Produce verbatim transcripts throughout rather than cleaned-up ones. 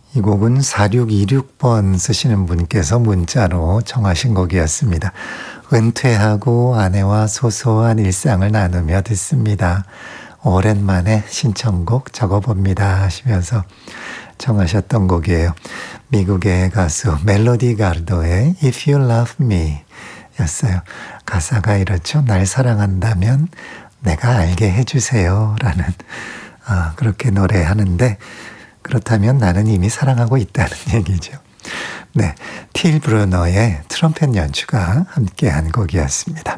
이 곡은 사육이육 번 쓰시는 분께서 문자로 청하신 곡이었습니다. 은퇴하고 아내와 소소한 일상을 나누며 듣습니다. 오랜만에 신청곡 적어봅니다 하시면서 청하셨던 곡이에요. 미국의 가수 멜로디 가르도의 If You Love Me 였어요. 가사가 이렇죠. 날 사랑한다면 내가 알게 해주세요 라는 아, 그렇게 노래하는데 그렇다면 나는 이미 사랑하고 있다는 얘기죠. 네, 틸 브루너의 트럼펫 연주가 함께한 곡이었습니다.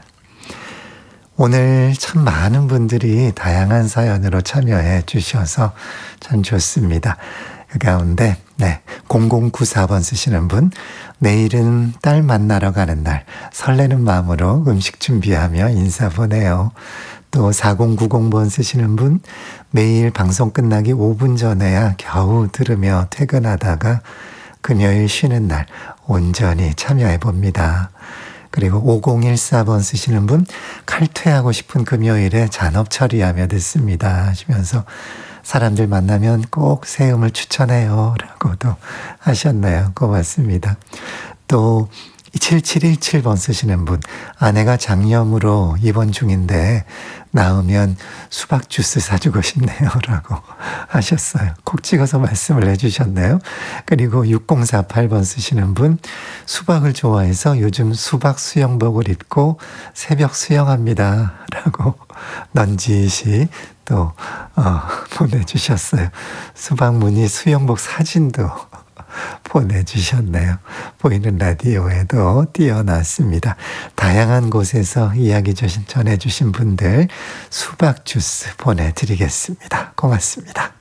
오늘 참 많은 분들이 다양한 사연으로 참여해 주셔서 참 좋습니다. 그 가운데 네, 공공구사 번 쓰시는 분, 내일은 딸 만나러 가는 날 설레는 마음으로 음식 준비하며 인사 보내요. 또 사공구공 번 쓰시는 분, 매일 방송 끝나기 오 분 전에야 겨우 들으며 퇴근하다가 금요일 쉬는 날 온전히 참여해 봅니다. 그리고 오공일사 번 쓰시는 분, 칼퇴하고 싶은 금요일에 잔업 처리하며 듣습니다 하시면서 사람들 만나면 꼭 새 음을 추천해요 라고도 하셨네요. 고맙습니다. 또 칠칠일칠 번 쓰시는 분, 아내가 장염으로 입원 중인데 나으면 수박 주스 사주고 싶네요 라고 하셨어요. 콕 찍어서 말씀을 해주셨네요. 그리고 육공사팔 번 쓰시는 분, 수박을 좋아해서 요즘 수박 수영복을 입고 새벽 수영합니다 라고 넌지시 또 어, 보내주셨어요. 수박 무늬 수영복 사진도 보내주셨네요. 보이는 라디오에도 띄워놨습니다. 다양한 곳에서 이야기 전해주신 분들 수박 주스 보내드리겠습니다. 고맙습니다.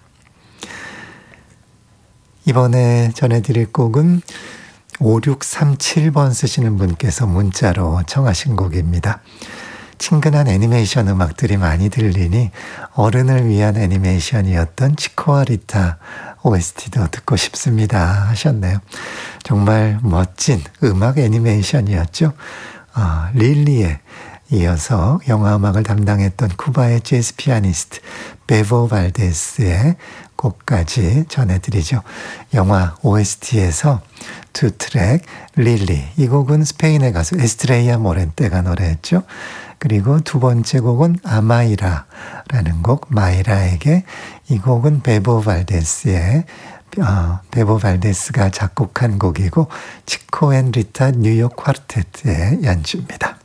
이번에 전해드릴 곡은 오육삼칠 번 쓰시는 분께서 문자로 청하신 곡입니다. 친근한 애니메이션 음악들이 많이 들리니 어른을 위한 애니메이션이었던 치코와 리타 오에스티도 듣고 싶습니다 하셨네요. 정말 멋진 음악 애니메이션이었죠. 어, 릴리에 이어서 영화 음악을 담당했던 쿠바의 재즈 피아니스트 베보 발데스의 곡까지 전해드리죠. 영화 오에스티에서 두 트랙 릴리, 이 곡은 스페인의 가수 에스트레이아 모렌테가 노래했죠. 그리고 두 번째 곡은 아마이라라는 곡, 마이라에게, 이 곡은 베보 발데스의 어, 베보 발데스가 작곡한 곡이고 치코 앤 리타 뉴욕 쿼르테트의 연주입니다.